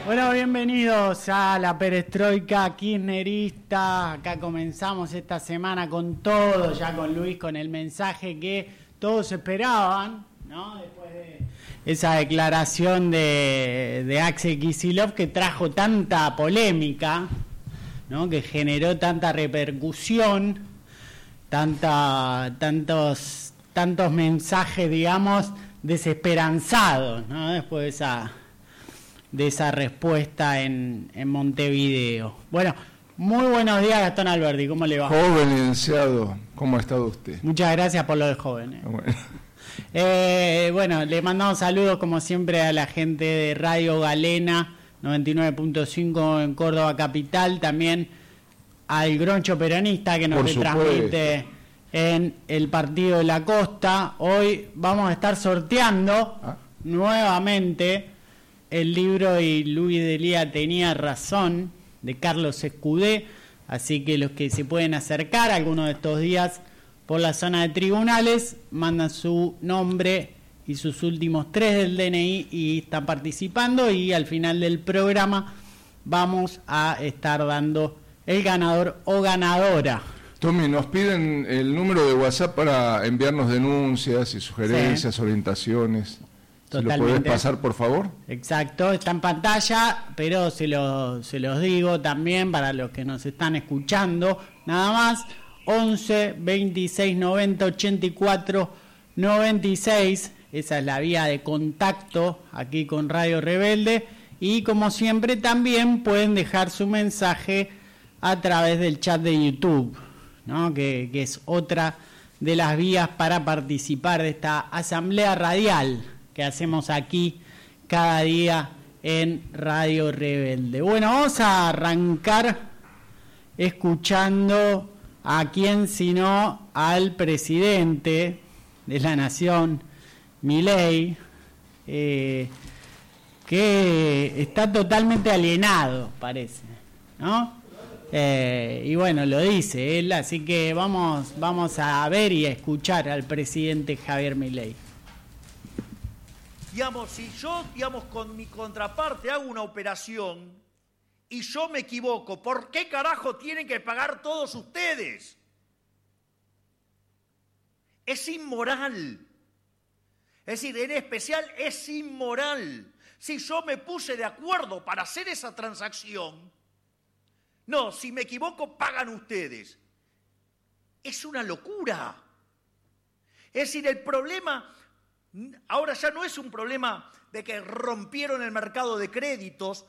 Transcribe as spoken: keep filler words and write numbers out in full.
Bueno, bienvenidos a la perestroika kirchnerista. Acá comenzamos esta semana con todo, ya con Luis, con el mensaje que todos esperaban, ¿no? Después de esa declaración de, de Axel Kicillof que trajo tanta polémica, ¿no? Que generó tanta repercusión, tanta, tantos, tantos mensajes, digamos, desesperanzados, ¿no? Después de esa... de esa respuesta en, en Montevideo. Bueno, muy buenos días, Gastón Alberdi, ¿cómo le va? Joven licenciado, ¿cómo ha estado usted? Muchas gracias por lo de joven. Eh. Bueno. Eh, bueno, le mandamos saludos como siempre a la gente de Radio Galena noventa y nueve punto cinco en Córdoba Capital, también al Groncho Peronista que nos por retransmite supuesto. En el Partido de la Costa. Hoy vamos a estar sorteando ¿Ah? nuevamente el libro Y Luis Delia tenía razón, de Carlos Escudé, así que los que se pueden acercar algunos de estos días por la zona de tribunales, mandan su nombre y sus últimos tres del D N I y están participando, y al final del programa vamos a estar dando el ganador o ganadora. Tommy, nos piden el número de WhatsApp para enviarnos denuncias y sugerencias, sí. orientaciones. Totalmente. ¿Se lo podés pasar, por favor? Exacto, está en pantalla, pero se, lo, se los digo también para los que nos están escuchando, nada más, once, veintiséis, noventa, ochenta y cuatro, noventa y seis, esa es la vía de contacto aquí con Radio Rebelde, y como siempre también pueden dejar su mensaje a través del chat de YouTube, ¿no? que, que es otra de las vías para participar de esta asamblea radial que hacemos aquí cada día en Radio Rebelde. Bueno, vamos a arrancar escuchando a quién sino al presidente de la Nación, Milei, eh, que está totalmente alienado, parece, ¿no? Eh, y bueno, lo dice él, así que vamos, vamos a ver y a escuchar al presidente Javier Milei. Digamos, si yo, digamos, con mi contraparte hago una operación y yo me equivoco, ¿por qué carajo tienen que pagar todos ustedes? Es inmoral. Es decir, en especial es inmoral. Si yo me puse de acuerdo para hacer esa transacción, no, si me equivoco, pagan ustedes. Es una locura. Es decir, el problema... ahora ya no es un problema de que rompieron el mercado de créditos